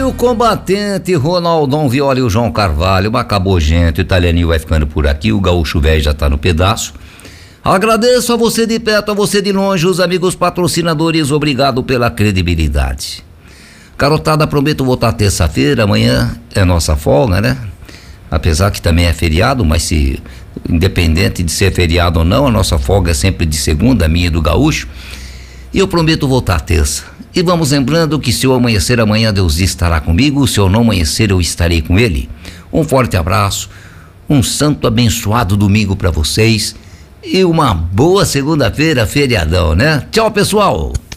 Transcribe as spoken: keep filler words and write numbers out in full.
o combatente Ronaldão Viola e o João Carvalho. Acabou, gente. O italianinho vai ficando por aqui. O gaúcho velho já tá no pedaço. Agradeço a você de perto, a você de longe, os amigos patrocinadores. Obrigado pela credibilidade. Carotada, prometo voltar terça-feira. Amanhã é nossa folga, né? Apesar que também é feriado, mas se independente de ser feriado ou não, a nossa folga é sempre de segunda, a minha e do gaúcho. E eu prometo voltar terça. E vamos lembrando que se eu amanhecer amanhã, Deus estará comigo. Se eu não amanhecer, eu estarei com ele. Um forte abraço, um santo abençoado domingo para vocês e uma boa segunda-feira, feriadão, né? Tchau, pessoal!